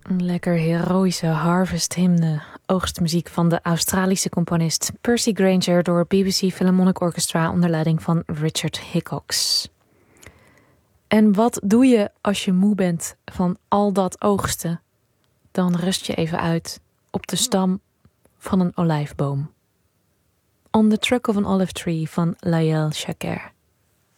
Een lekker heroïsche harvest-hymne, oogstmuziek van de Australische componist Percy Grainger door BBC Philharmonic Orchestra onder leiding van Richard Hickox. En wat doe je als je moe bent van al dat oogsten? Dan rust je even uit op de stam van een olijfboom. On the Trunk of an Olive Tree van Lael Chaker.